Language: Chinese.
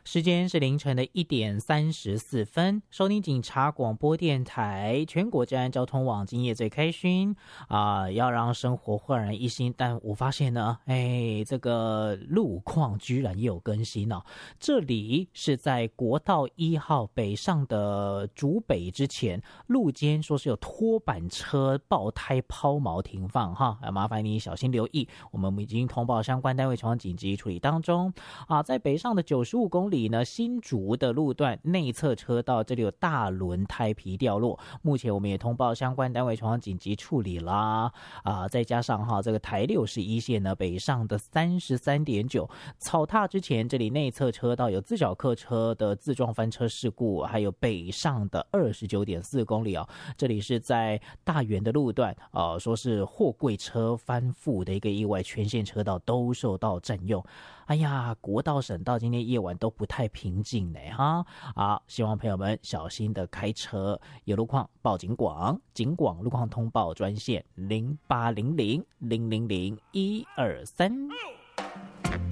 时间是凌晨的1:34，收听警察广播电台全国治安交通网，今夜最开心要让生活焕然一新。但我发现呢，这个路况居然也有更新哦。这里是在国道1号北上的竹北之前，路肩说是有拖板车爆胎抛锚停放哈，麻烦你小心留意。我们已经通报相关单位前往紧急处理当中在北上的95公里呢，新竹的路段内侧车道这里有大轮胎皮掉落，目前我们也通报相关单位前往紧急处理啦再加上这个台61线呢北上的33.9草踏之前，这里内侧车道有自小客车的自撞翻车事故，还有北上的29.4公里这里是在大园的路段说是货柜车翻覆的一个意外，全线车道都受到占用。哎呀，国道省道今天夜晚都不太平静呢希望朋友们小心的开车，有路况报警广路况通报专线0800000123。